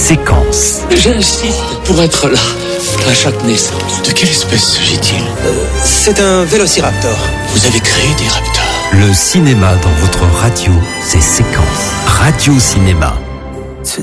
Séquence. J'insiste pour être là, à chaque naissance. De quelle espèce s'agit-il ? C'est un vélociraptor. Vous avez créé des raptors ? Le cinéma dans votre radio, c'est Séquence. Radio Cinéma.